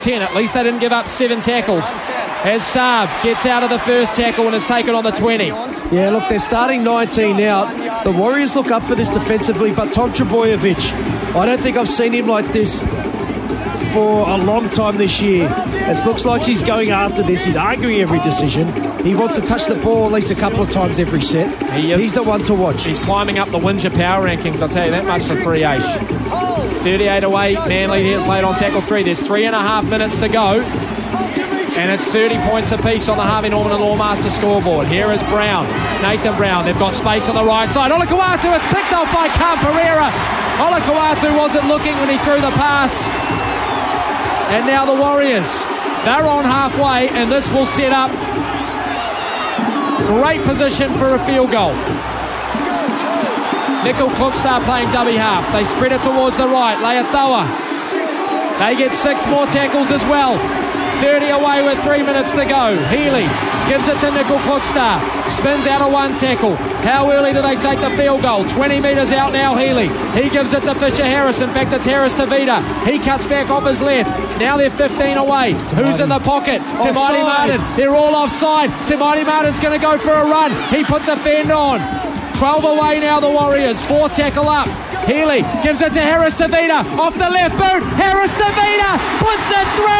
10. At least they didn't give up 7 tackles. As Saab gets out of the first tackle and is taken on the 20. Yeah, look, they're starting 19 out. The Warriors look up for this defensively, but Tom Trbojevic, I don't think I've seen him like this for a long time this year. It looks like he's going after this. He's arguing every decision. He wants to touch the ball at least a couple of times every set. He's the one to watch. He's climbing up the Windsor power rankings, I'll tell you that much for Free Ace. 38 away, Manly here played on tackle 3. There's 3.5 minutes to go. And it's 30 points apiece on the Harvey Norman and Lawmaster scoreboard. Here is Brown, Nathan Brown. They've got space on the right side. Olakau'atu, it's picked off by Carl Pereira. Olakau'atu wasn't looking when he threw the pass. And now the Warriors, they're on halfway, and this will set up great position for a field goal. Nickel Klookstar playing dummy half. They spread it towards the right. Leatoa. They get 6 more tackles as well. 30 away with 3 minutes to go. Healy gives it to Nickel Klookstar. Spins out of 1 tackle. How early do they take the field goal? 20 metres out now, Healy. He gives it to Fisher Harris. In fact, it's Harris to Vida. He cuts back off his left. Now they're 15 away. Who's in the pocket? Timati Martin. They're all offside. Timati Martin's going to go for a run. He puts a fend on. 12 away now, the Warriors. 4 tackle up. Healy gives it to Harris to Vida. Off the left boot. Harris to Vida. Puts it through.